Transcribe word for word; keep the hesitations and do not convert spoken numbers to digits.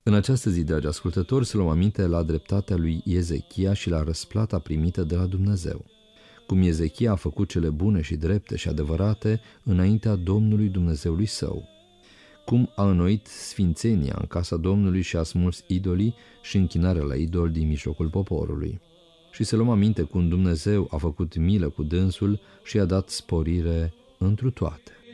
În această zi, dragi ascultători, să luăm aminte la dreptatea lui Ezechia și la răsplata primită de la Dumnezeu. Cum Ezechia a făcut cele bune și drepte și adevărate înaintea Domnului Dumnezeului său. Cum a înnoit sfințenia în casa Domnului și a smuls idolii și închinarea la idol din mijlocul poporului. Și să luăm aminte cum Dumnezeu a făcut milă cu dânsul și i-a dat sporire întru toate.